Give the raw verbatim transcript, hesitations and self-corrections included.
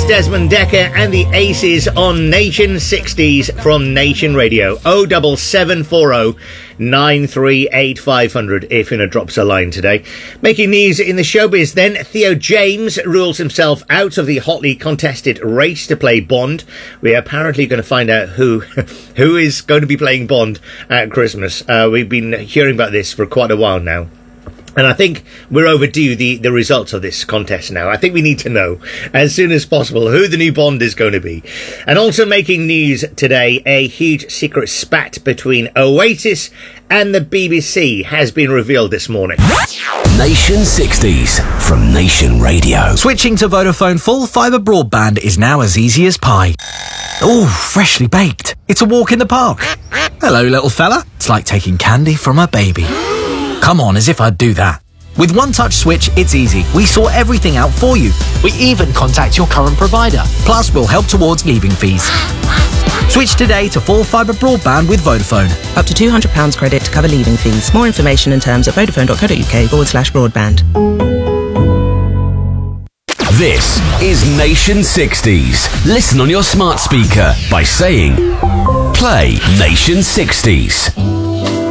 That's Desmond Decker and the Aces on Nation sixties from Nation Radio. oh seven seven four oh nine three eight five hundred if you're going to drop us a line today. Making news in the showbiz then, Theo James rules himself out of the hotly contested race to play Bond. We are apparently going to find out who who is going to be playing Bond at Christmas. Uh, we've been hearing about this for quite a while now. And I think we're overdue the, the results of this contest now. I think we need to know as soon as possible who the new Bond is going to be. And also making news today, a huge secret spat between Oasis and the B B C has been revealed this morning. Nation sixties from Nation Radio. Switching to Vodafone full fibre broadband is now as easy as pie. Oh, freshly baked. It's a walk in the park. Hello, little fella. It's like taking candy from a baby. Come on, as if I'd do that. With One Touch Switch, it's easy. We sort everything out for you. We even contact your current provider. Plus, we'll help towards leaving fees. Switch today to full fibre broadband with Vodafone. Up to two hundred pounds credit to cover leaving fees. More information and terms at vodafone.co.uk forward slash broadband. This is Nation sixties. Listen on your smart speaker by saying, play Nation sixties.